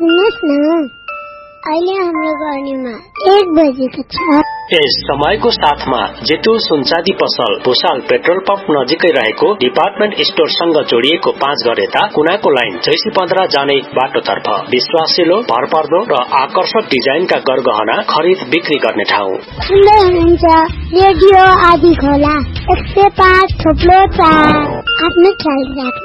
सुन्नुहोस् न, अहिले हाम्रो गर्नेमा 1 बजेको छ। यस समयको साथमा जेतु सुनचाँदी पसल भुसाल पेट्रोल पम्प नजिकै रहेको डिपार्टमेन्ट स्टोरसँग जोडिएको 5 घर यता कुनाको लाइन जैसी 15 जाने बाटोतर्फ विश्वासिलो, भरपर्दो र आकर्षक डिजाइनका गरगहना खरिद बिक्री गर्ने ठाउँ। सुन्दै हुनुहुन्छ रेडियो आदि खोला 105.4। आफ्नो ख्याल राख्नु।